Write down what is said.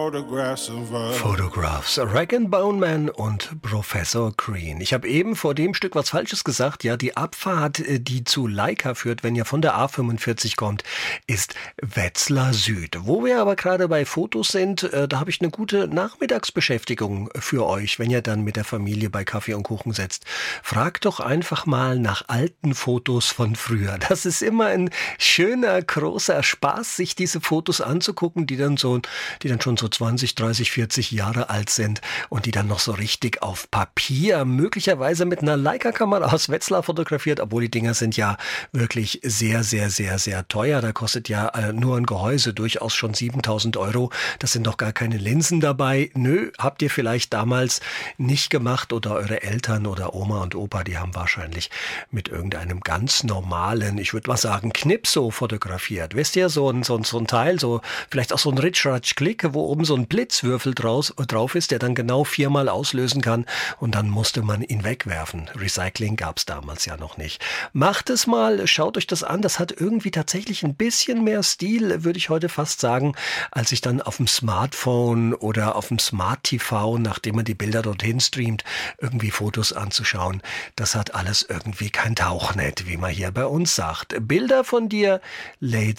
Photographs, Rag and Bone Man und Professor Green. Ich habe eben vor dem Stück was Falsches gesagt. Ja, die Abfahrt, die zu Leica führt, wenn ihr von der A45 kommt, ist Wetzlar Süd. Wo wir aber gerade bei Fotos sind, da habe ich eine gute Nachmittagsbeschäftigung für euch, wenn ihr dann mit der Familie bei Kaffee und Kuchen sitzt. Fragt doch einfach mal nach alten Fotos von früher. Das ist immer ein schöner, großer Spaß, sich diese Fotos anzugucken, die dann schon so 20, 30, 40 Jahre alt sind und die dann noch so richtig auf Papier, möglicherweise mit einer Leica-Kamera aus Wetzlar fotografiert, obwohl die Dinger sind ja wirklich sehr, sehr, sehr, sehr teuer. Da kostet ja nur ein Gehäuse durchaus schon 7.000 Euro. Das sind doch gar keine Linsen dabei. Nö, habt ihr vielleicht damals nicht gemacht oder eure Eltern oder Oma und Opa, die haben wahrscheinlich mit irgendeinem ganz normalen, ich würde mal sagen, Knipso fotografiert. Wisst ihr, so ein Teil, so vielleicht auch so ein Ritsch-Ratsch-Klick, wo oben so ein Blitzwürfel drauf ist, der dann genau 4-mal auslösen kann und dann musste man ihn wegwerfen. Recycling gab es damals ja noch nicht. Macht es mal, schaut euch das an, das hat irgendwie tatsächlich ein bisschen mehr Stil, würde ich heute fast sagen, als ich dann auf dem Smartphone oder auf dem Smart TV, nachdem man die Bilder dorthin streamt, irgendwie Fotos anzuschauen. Das hat alles irgendwie kein Tauchnet, wie man hier bei uns sagt. Bilder von dir lädt